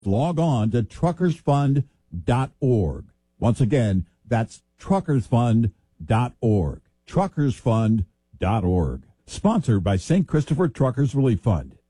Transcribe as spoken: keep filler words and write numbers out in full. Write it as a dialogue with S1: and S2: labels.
S1: log on to truckers fund dot org. Once again, that's truckers fund dot org. truckers fund dot org. Sponsored by Saint Christopher Truckers Relief Fund.